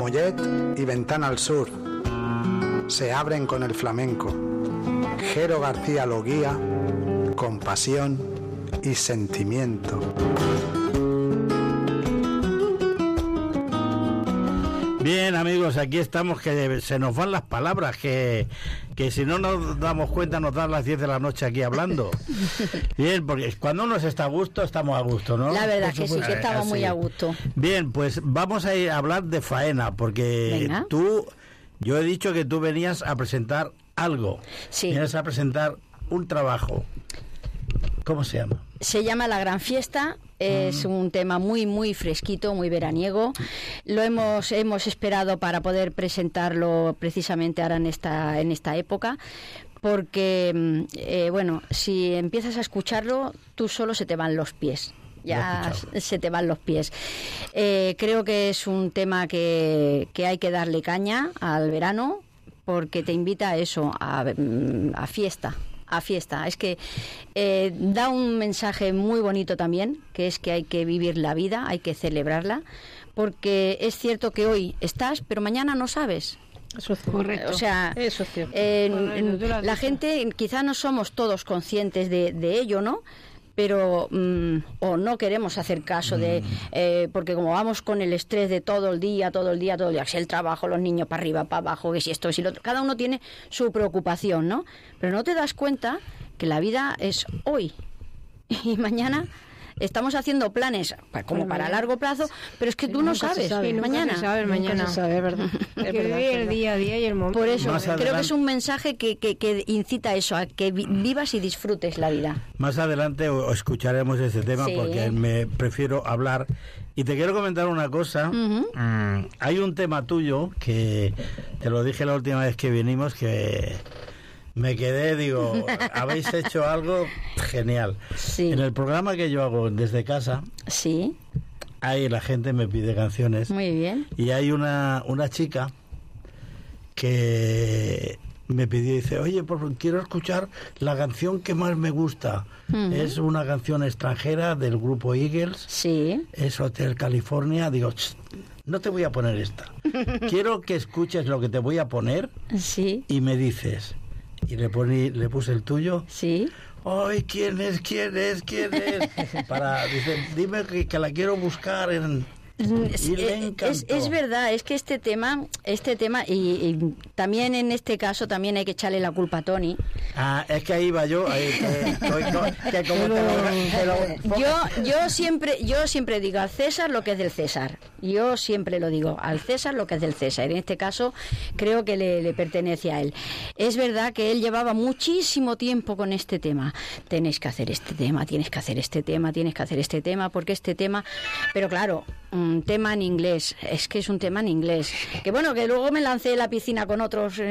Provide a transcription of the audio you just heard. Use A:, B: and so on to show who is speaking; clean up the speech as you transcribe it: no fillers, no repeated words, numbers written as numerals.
A: Mollet y Ventana al Sur se abren con el flamenco. Jero García lo guía con pasión y sentimiento.
B: Bien, amigos, aquí estamos, que se nos van las palabras, que si no nos damos cuenta nos dan las 10 de la noche aquí hablando. Bien, porque cuando uno está a gusto, estamos a gusto, ¿no?
C: La verdad que sí, que estamos muy a gusto.
B: Bien, pues vamos a ir a hablar de faena, porque
C: Venga.
B: yo he dicho que tú venías a presentar algo.
C: Sí.
B: Venías a presentar un trabajo. ¿Cómo se llama?
C: Se llama La Gran Fiesta. Es un tema muy, muy fresquito, muy veraniego. Lo hemos esperado para poder presentarlo precisamente ahora en esta época, porque, bueno, si empiezas a escucharlo, tú solo se te van los pies. Ya se te van los pies. Creo que es un tema que hay que darle caña al verano, porque te invita a eso, a fiesta. A fiesta. Es que da un mensaje muy bonito también, que es que hay que vivir la vida, hay que celebrarla, porque es cierto que hoy estás, pero mañana no sabes.
D: Eso es correcto.
C: O sea,
D: eso es cierto.
C: La gente, quizá no somos todos conscientes de ello, ¿no? Pero o no queremos hacer caso de porque como vamos con el estrés de todo el día, si el trabajo, los niños para arriba, para abajo, que si esto, si lo otro, cada uno tiene su preocupación, ¿no? Pero no te das cuenta que la vida es hoy y mañana estamos haciendo planes como para largo plazo, pero es que tú no sabes mañana.
D: Nunca se sabe, ¿verdad? Hay que vivir el día a día y el momento.
C: Por eso
B: Más
C: creo
B: adelante,
C: que es un mensaje que incita a eso, a que vivas y disfrutes la vida.
B: Más adelante escucharemos ese tema,
C: Sí.
B: porque me prefiero hablar. Y te quiero comentar una cosa. Hay un tema tuyo que te lo dije la última vez que vinimos, que me quedé, digo, habéis hecho algo genial.
C: Sí.
B: En el programa que yo hago desde casa,
C: Sí,
B: ahí la gente me pide canciones.
C: muy bien.
B: Y hay una chica que me pidió, dice, oye, quiero escuchar la canción que más me gusta. Es una canción extranjera del grupo Eagles.
C: Sí.
B: Es Hotel California. Digo, no te voy a poner esta. Quiero que escuches lo que te voy a poner
C: Sí,
B: y me dices. Y le puse el tuyo.
C: sí.
B: ¡Ay, quién es! Dice, dime que la quiero buscar en... Y le encantó.
C: Es verdad, es que este tema y también en este caso también hay que echarle la culpa a Tony.
B: Es que ahí va yo.
C: Yo siempre digo al César lo que es del César. Yo siempre lo digo, al César lo que es del César. En este caso creo que le pertenece a él. Es verdad que él llevaba muchísimo tiempo con este tema. Tienes que hacer este tema, tienes que hacer este tema, porque este tema... Pero claro, un tema en inglés, es que es un tema en inglés. Que bueno, que luego me lancé en la piscina con otros